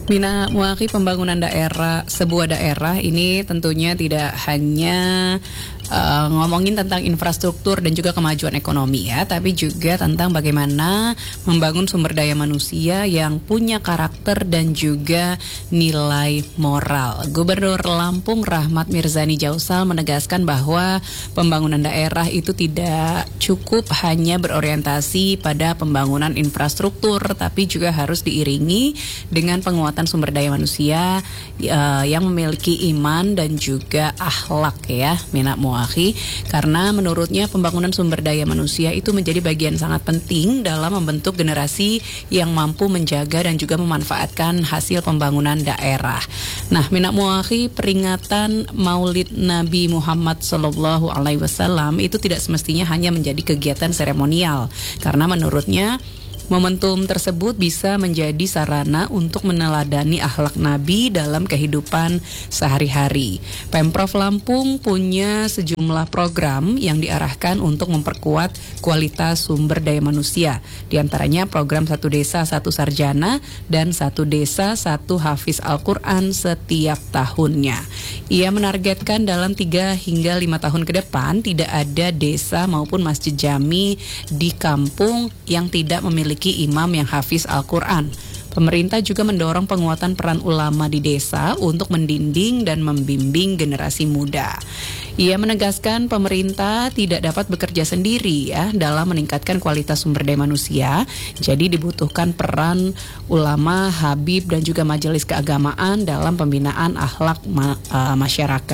Mina mewakili pembangunan daerah, sebuah daerah ini tentunya tidak hanya ngomongin tentang infrastruktur dan juga kemajuan ekonomi ya, tapi juga tentang bagaimana membangun sumber daya manusia yang punya karakter dan juga nilai moral. Gubernur Lampung Rahmat Mirzani Jausal menegaskan bahwa pembangunan daerah itu tidak cukup hanya berorientasi pada pembangunan infrastruktur, tapi juga harus diiringi dengan penguatan sumber daya manusia yang memiliki iman dan juga akhlak ya, Mina Muakhi, karena menurutnya pembangunan sumber daya manusia itu menjadi bagian sangat penting dalam membentuk generasi yang mampu menjaga dan juga memanfaatkan hasil pembangunan daerah. Nah, Mina Muakhi, peringatan Maulid Nabi Muhammad SAW itu tidak semestinya hanya menjadi kegiatan seremonial, karena menurutnya momentum tersebut bisa menjadi sarana untuk meneladani akhlak Nabi dalam kehidupan sehari-hari. Pemprov Lampung punya sejumlah program yang diarahkan untuk memperkuat kualitas sumber daya manusia. Di antaranya program Satu Desa Satu Sarjana dan Satu Desa Satu Hafiz Al-Quran setiap tahunnya. Ia menargetkan dalam 3 hingga 5 tahun ke depan tidak ada desa maupun masjid jami di kampung yang tidak memiliki imam yang hafiz Al-Quran. Pemerintah juga mendorong penguatan peran ulama di desa untuk mendinding dan membimbing generasi muda. Ia menegaskan pemerintah tidak dapat bekerja sendiri ya dalam meningkatkan kualitas sumber daya manusia. Jadi dibutuhkan peran ulama, habib dan juga majelis keagamaan dalam pembinaan akhlak masyarakat.